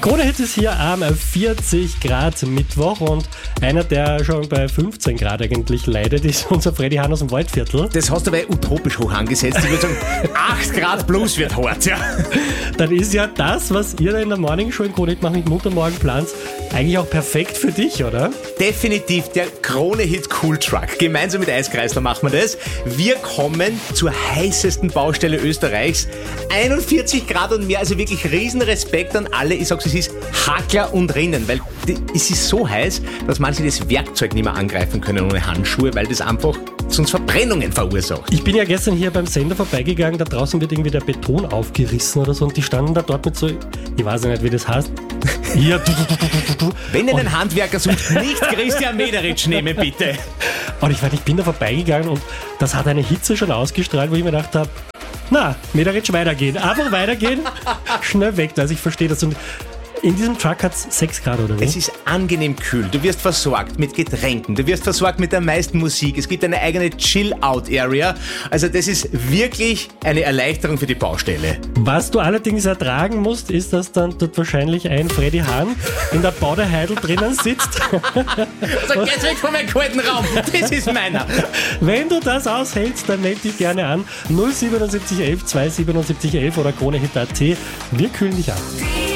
Krone-Hit ist hier am 40 Grad Mittwoch und einer, der schon bei 15 Grad eigentlich leidet, ist unser Freddy Hahn aus dem Waldviertel. Das hast du aber utopisch hoch angesetzt. Ich würde sagen, 8 Grad plus wird hart, ja. Dann ist ja das, was ihr da in der Morning Show in Krone-Hit macht mit Muttermorgen plant, eigentlich auch perfekt für dich, oder? Definitiv der Krone-Hit Cool Truck. Gemeinsam mit Eiskreisler machen wir das. Wir kommen zur heißesten Baustelle Österreichs. 41 Grad und mehr, also wirklich riesen Respekt an alle. Ich sag's, es ist Hackler und Rinnen, weil es ist so heiß, dass manche das Werkzeug nicht mehr angreifen können ohne Handschuhe, weil das einfach sonst Verbrennungen verursacht. Ich bin ja gestern hier beim Sender vorbeigegangen, da draußen wird irgendwie der Beton aufgerissen oder so und die standen da dort mit so, ich weiß nicht, wie das heißt. Hier. Wenn ihr einen Handwerker sucht, nicht Christian Mederitsch nehmen, bitte. Und ich bin da vorbeigegangen und das hat eine Hitze schon ausgestrahlt, wo ich mir gedacht habe, na, Mederitsch, weitergehen. Einfach weitergehen, schnell weg. Also ich verstehe das. Und in diesem Truck hat es 6 Grad, oder wie? Es ist angenehm kühl. Du wirst versorgt mit Getränken. Du wirst versorgt mit der meisten Musik. Es gibt eine eigene Chill-Out-Area. Also das ist wirklich eine Erleichterung für die Baustelle. Was du allerdings ertragen musst, ist, dass dann dort wahrscheinlich ein Freddy Hahn in der Baudeheidel drinnen sitzt. Also geh weg von meinem kalten Raum. Das ist meiner. Wenn du das aushältst, dann melde dich gerne an. 07711 27711 oder Krone-Hit.at. Wir kühlen dich ab.